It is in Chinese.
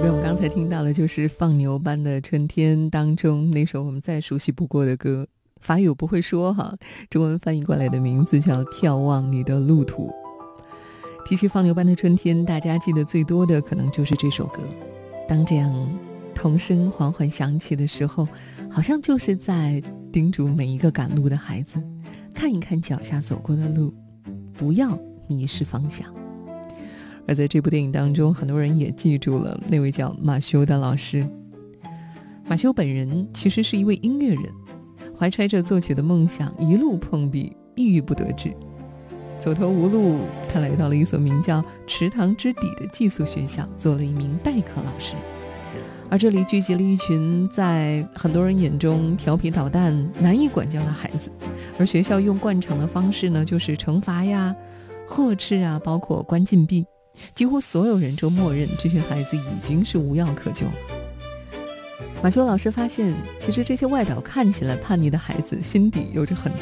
边我们刚才听到的就是放牛班的春天当中那首我们再熟悉不过的歌，法语我不会说哈，中文翻译过来的名字叫眺望你的路途。提起放牛班的春天，大家记得最多的可能就是这首歌。当这样童声缓缓响起的时候，好像就是在叮嘱每一个赶路的孩子，看一看脚下走过的路，不要迷失方向。而在这部电影当中，很多人也记住了那位叫马修的老师。马修本人其实是一位音乐人，怀揣着作曲的梦想，一路碰壁，郁郁不得志。走投无路，他来到了一所名叫池塘之底的寄宿学校，做了一名代课老师。而这里聚集了一群在很多人眼中调皮捣蛋、难以管教的孩子，而学校用惯常的方式呢，就是惩罚呀、呵斥啊，包括关禁闭。几乎所有人都默认这些孩子已经是无药可救了。马修老师发现，其实这些外表看起来叛逆的孩子，心底有着很